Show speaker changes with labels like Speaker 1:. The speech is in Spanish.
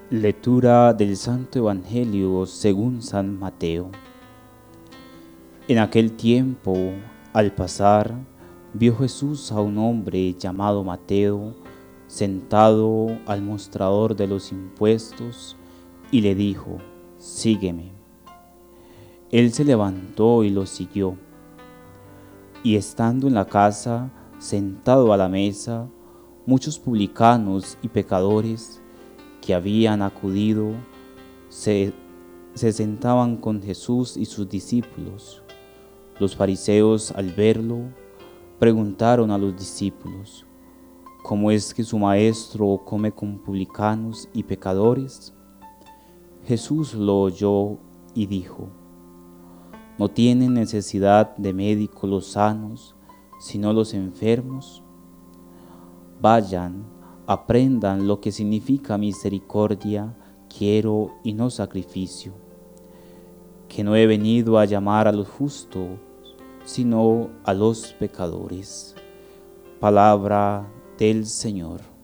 Speaker 1: Lectura del Santo Evangelio según San Mateo. En aquel tiempo, al pasar, vio Jesús a un hombre llamado Mateo sentado al mostrador de los impuestos y le dijo: «Sígueme». Él se levantó y lo siguió. Y estando en la casa, sentado a la mesa, muchos publicanos y pecadores que habían acudido se sentaban con Jesús y sus discípulos. Los fariseos, al verlo, preguntaron a los discípulos: «¿Cómo es que su maestro come con publicanos y pecadores?». Jesús lo oyó y dijo: «¿No tienen necesidad de médico los sanos, sino los enfermos? Vayan, aprendan lo que significa misericordia quiero y no sacrificio, que no he venido a llamar a los justos, sino a los pecadores». Palabra del Señor.